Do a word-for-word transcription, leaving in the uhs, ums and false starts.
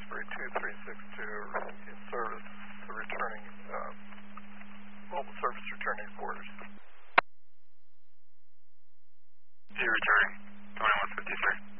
Roxbury two three six two, in service, the returning, uh, mobile service returning quarters. You're returning, twenty-one fifty-three.